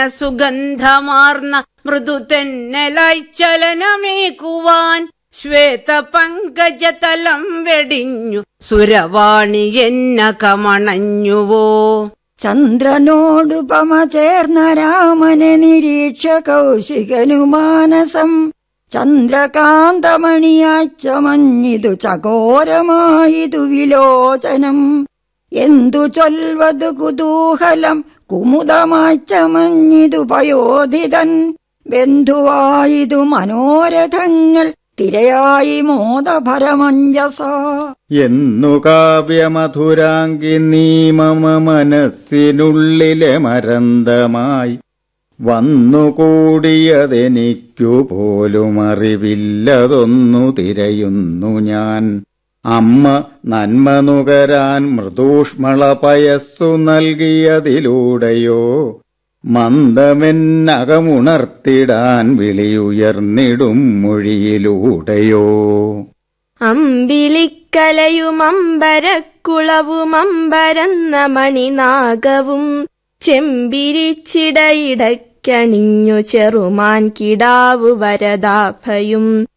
സുഗന്ധമാർന്ന മൃദുതെന്നലായി ചലനമേകുവാൻ ശ്വേതപങ്കജതലം വെടിഞ്ഞു സുരവാണി എന്നകമണഞ്ഞുവോ. ചന്ദ്രനോടുപമ ചേർന്ന രാമനെ നിരീക്ഷ കൗശികനു മാനസം ചന്ദ്രകാന്തമണിയായി ചമഞ്ഞിതു ചകോരമായിതു വിലോചനം. എന്തു ചൊൽവതു കുതൂഹലം കുമുദമായി ചമഞ്ഞിതു പയോധിതൻ. ബന്ധുവായിതു മനോരഥങ്ങൾ തിരയായി മോദഭരമഞ്ജസ. എന്നു കാവ്യമധുരാങ്കി നീ മമ മനസ്സിനുള്ളിലെ മരന്തമായി വന്നുകൂടിയതെനിക്കു പോലും അറിവില്ലതൊന്നു തിരയുന്നു ഞാൻ. അമ്മ നന്മ നുകരാൻ മൃദൂഷ്മള പയസ്സു നൽകിയതിലൂടെയോ മന്ദമെന്നകമുണർത്തിടാൻ വിളിയുയർന്നിടും മൊഴിയിലൂടെയോ. അമ്പിളിക്കലയുമമ്പരക്കുളവുമമ്പരന്ന മണിനാഗവും ചെമ്പിരിച്ചിടയിടക്കണിഞ്ഞു ചെറുമാൻ കിടാവു വരദാഭയും